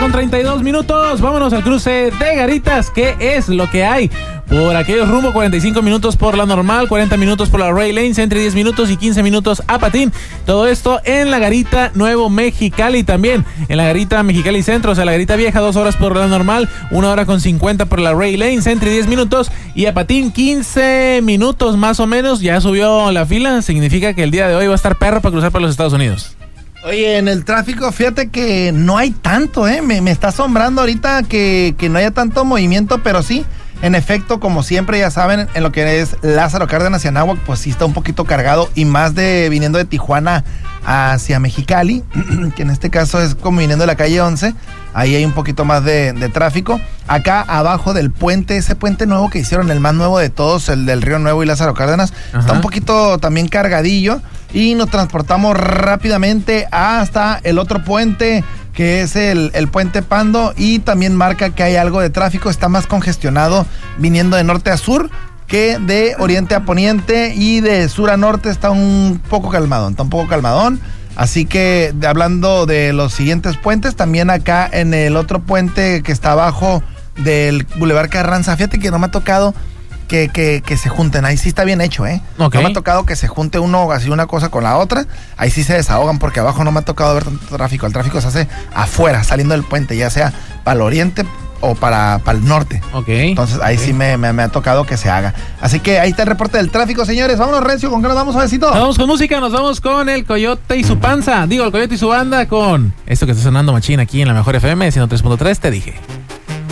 8:32. Vámonos al cruce de Garitas. ¿Qué es lo que hay? Por aquellos rumbo, 45 minutos por la normal, 40 minutos por la Ray Lanes, entre 10 minutos y 15 minutos a patín. Todo esto en la Garita Nuevo Mexicali, también en la Garita Mexicali Centro, o sea, la Garita Vieja, 2 horas por la normal, 1 hora con 50 por la Ray Lanes, entre 10 minutos y a patín 15 minutos más o menos. Ya subió la fila, significa que el día de hoy va a estar perro para cruzar para los Estados Unidos. Oye, en el tráfico, fíjate que no hay tanto, me está asombrando ahorita que no haya tanto movimiento, pero sí. En efecto, como siempre, ya saben, en lo que es Lázaro Cárdenas y Anáhuac, pues sí está un poquito cargado, y más viniendo de Tijuana hacia Mexicali, que en este caso es como viniendo de la calle 11, ahí hay un poquito más de tráfico. Acá abajo del puente, ese puente nuevo que hicieron, el más nuevo de todos, el del Río Nuevo y Lázaro Cárdenas, está un poquito también cargadillo, y nos transportamos rápidamente hasta el otro puente, que es el puente Pando, y también marca que hay algo de tráfico, está más congestionado viniendo de norte a sur que de oriente a poniente, y de sur a norte está un poco calmadón, así que hablando de los siguientes puentes, también acá en el otro puente que está abajo del Boulevard Carranza, fíjate que no me ha tocado que se junten, ahí sí está bien hecho, Okay. No me ha tocado que se junte uno, así una cosa con la otra, ahí sí se desahogan, porque abajo no me ha tocado ver tanto tráfico, el tráfico se hace afuera, saliendo del puente, ya sea para el oriente o para el norte. Entonces ahí sí me ha tocado que se haga. Así que ahí está el reporte del tráfico, señores. Vámonos, Recio, ¿con qué nos vamos, suavecito? Nos vamos con música, nos vamos con el Coyote y su panza. Digo, el Coyote y su banda, con esto que está sonando machín aquí en la Mejor FM 103.3, te dije.